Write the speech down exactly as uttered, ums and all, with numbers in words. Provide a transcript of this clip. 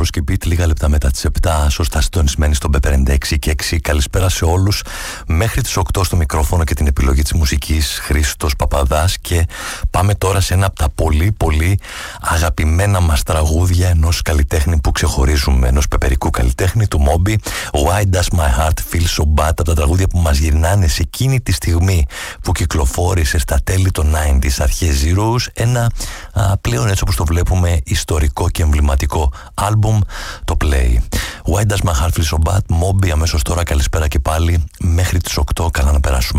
και Beat, λίγα λεπτά μετά τις επτά, σωστά συντονισμένοι στον πι πενήντα έξι και έξι. Καλησπέρα σε όλους. Μέχρι τις οκτώ στο μικρόφωνο και την επιλογή της μουσικής Χρήστος Παπαδάς, και πάμε τώρα σε ένα από τα πολύ πολύ αγαπημένα μας τραγούδια ενός καλλιτέχνη που ξεχωρίζουμε, ενός πεπερικού καλλιτέχνη, του Moby. Why Does My Heart Feel So Bad, από τα τραγούδια που μας γυρνάνε σε εκείνη τη στιγμή που κυκλοφόρησε στα τέλη των ενενήντα, αρχές Zeros, ένα α, πλέον έτσι όπως το βλέπουμε ιστορικό και εμβληματικό άλμπουμ, το Play. Why Does My Heart Feel So Bad, Moby, αμέσως τώρα. Καλησπέρα και πάλι μέχρι τις οκτώ, καλά να περάσουμε.